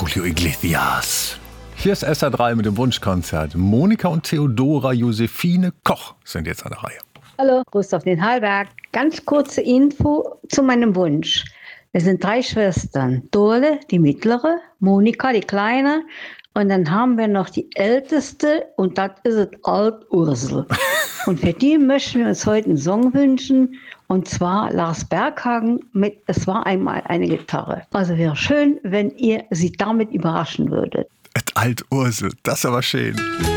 Julio Iglesias. Hier ist SR3 mit dem Wunschkonzert. Monika und Theodora Josephine Koch sind jetzt an der Reihe. Hallo, Grüß auf den Hallberg. Ganz kurze Info zu meinem Wunsch. Wir sind 3 Schwestern. Dorle, die mittlere, Monika, die kleine, und dann haben wir noch die älteste, und das ist es Alt-Ursel. Und für die möchten wir uns heute einen Song wünschen, und zwar Lars Berghagen mit Es war einmal eine Gitarre. Also wäre schön, wenn ihr sie damit überraschen würdet. Et Alt-Ursel, das ist aber schön.